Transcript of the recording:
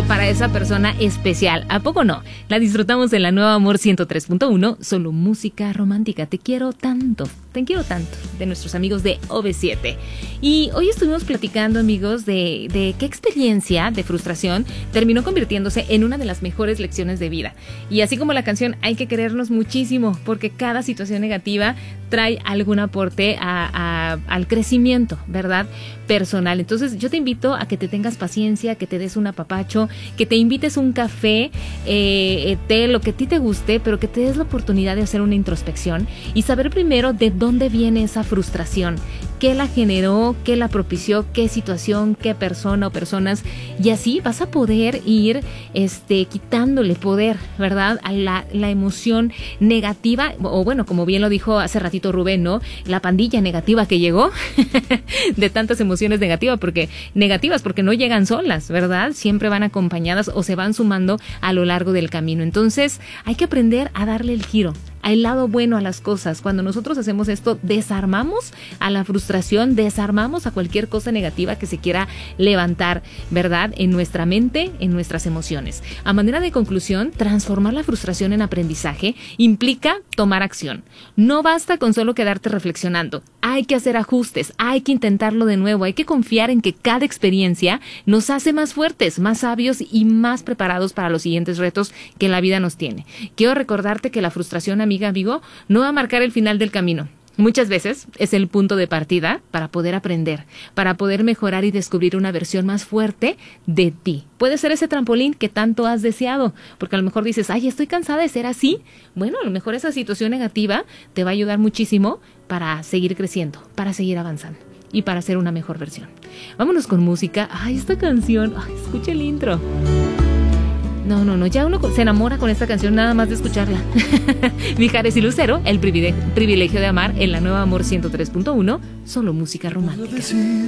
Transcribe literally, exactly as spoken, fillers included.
para esa persona especial. ¿A poco no? La disfrutamos en la nueva Amor ciento tres punto uno, solo música romántica. Te quiero tanto, te quiero tanto, de nuestros amigos de O V siete. Y hoy estuvimos platicando, amigos, de, de qué experiencia de frustración terminó convirtiéndose en una de las mejores lecciones de vida. Y así como la canción, hay que querernos muchísimo, porque cada situación negativa trae algún aporte a, a, al crecimiento, ¿verdad? Personal. Entonces yo te invito a que te tengas paciencia, que te des un apapacho, que te invites un café, eh, té, lo que a ti te guste, pero que te des la oportunidad de hacer una introspección y saber primero de dónde viene esa frustración, qué la generó, qué la propició, qué situación, qué persona o personas, y así vas a poder ir este, quitándole poder, ¿verdad? A la, la emoción negativa, o bueno, como bien lo dijo hace ratito Rubén, ¿no? La pandilla negativa que llegó de tantas emociones negativas, porque negativas, porque no llegan solas, ¿verdad? Siempre van acompañadas o se van sumando a lo largo del camino. Entonces, hay que aprender a darle el giro, al lado bueno a las cosas. Cuando nosotros hacemos esto, desarmamos a la frustración, desarmamos a cualquier cosa negativa que se quiera levantar, ¿verdad? En nuestra mente, en nuestras emociones. A manera de conclusión, transformar la frustración en aprendizaje implica tomar acción. No basta con solo quedarte reflexionando. Hay que hacer ajustes, hay que intentarlo de nuevo, hay que confiar en que cada experiencia nos hace más fuertes, más sabios y más preparados para los siguientes retos que la vida nos tiene. Quiero recordarte que la frustración, amiga, amigo, no va a marcar el final del camino. Muchas veces es el punto de partida para poder aprender, para poder mejorar y descubrir una versión más fuerte de ti. Puede ser ese trampolín que tanto has deseado, porque a lo mejor dices, ay, estoy cansada de ser así. Bueno, a lo mejor esa situación negativa te va a ayudar muchísimo para seguir creciendo, para seguir avanzando y para ser una mejor versión. Vámonos con música. Ay, esta canción, ay, escucha el intro. No, no, no, ya uno se enamora con esta canción nada más de escucharla. Mijares y Lucero, el privilegio, privilegio de amar en la nueva Amor ciento tres punto uno, solo música romántica.